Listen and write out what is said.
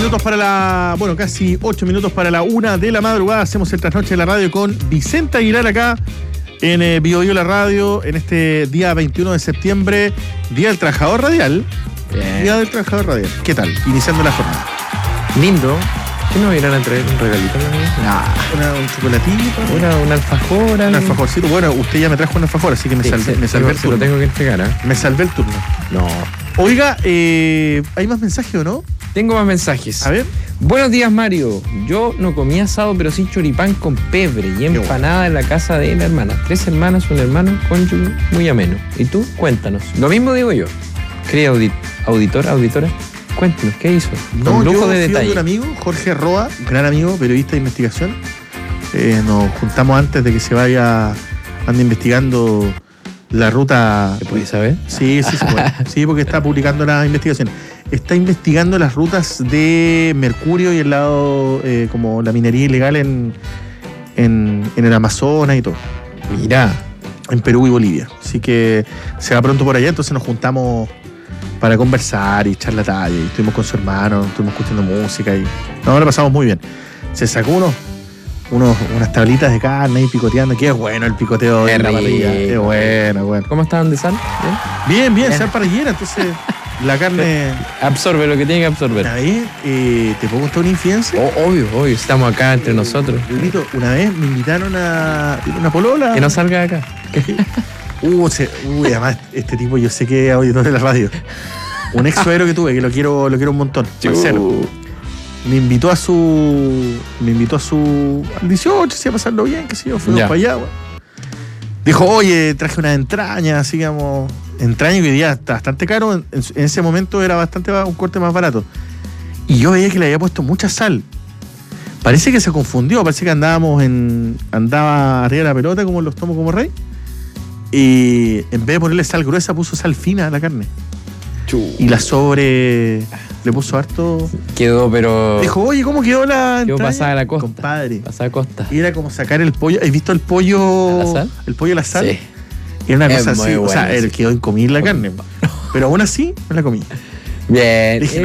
Minutos para casi 8 minutos para la 1 de la madrugada. Hacemos el trasnoche de la radio con Vicente Aguilar acá en Bio Bio la radio en este día 21 de septiembre, Día del Trabajador Radial. Bien. Día del Trabajador Radial. ¿Qué tal? Iniciando la jornada. Lindo. ¿Qué nos irán a traer? ¿Un regalito? Un chocolatito. Un alfajor. Un alfajorcito. Bueno, usted ya me trajo un alfajor, así que me salvé el turno. Se lo tengo que entregar, ¿eh? Me salvé el turno. No. Oiga, ¿hay más mensajes o no? Tengo más mensajes. A ver. Buenos días, Mario. Yo no comí asado, pero sí choripán con pebre y empanada en la casa de la hermana. 3 hermanas, un hermano, cónyuge, muy ameno. ¿Y tú? Cuéntanos. Lo mismo digo yo. Querido auditora, cuéntanos, ¿qué hizo? No, con lujo yo de fui detalle. De un amigo, Jorge Roa, gran amigo, periodista de investigación. Nos juntamos antes de que se vaya, anda investigando la ruta. ¿Se puede saber? Sí, se puede. Sí, porque está publicando la investigación. Está investigando las rutas de mercurio y el lado, como la minería ilegal en el Amazonas y todo. Mira. En Perú y Bolivia. Así que se va pronto por allá, entonces nos juntamos para conversar y echar la talla. Y estuvimos con su hermano, estuvimos escuchando música y no, lo pasamos muy bien. Se sacó unas tablitas de carne y picoteando. Qué bueno el picoteo de la parrilla. Qué bueno. ¿Cómo estaban de sal? Bien, sal parrillera. Entonces la carne absorbe lo que tiene que absorber. Ahí, ¿te puedo contar una infidencia? Obvio, estamos acá entre nosotros. Una vez me invitaron a una polola. Que no salga de acá. Además, este tipo yo sé que es auditor de la radio. Un ex suegro que tuve, que lo quiero un montón. Marcelo. Me invitó a su. Al 18, si a pasarlo bien, qué sé yo, fuimos para allá, güey. Dijo, oye, traje unas entrañas, así digamos. Entraña que hoy día está bastante caro. En ese momento era un corte más barato. Y yo veía que le había puesto mucha sal. Parece que se confundió, parece que andaba arriba de la pelota como los tomo como rey. Y en vez de ponerle sal gruesa, puso sal fina a la carne. Y le puso harto. Quedó, pero. Dijo, oye, ¿cómo quedó la entraña? Quedó pasada la costa. Compadre. Pasada costa. Y era como sacar el pollo. ¿Has visto el pollo? ¿A la sal? El pollo a la sal. Sí. Y era una cosa así. Bueno, o sea, él quedó incomible la carne. Pero aún así, no la comí. Bien. Dije,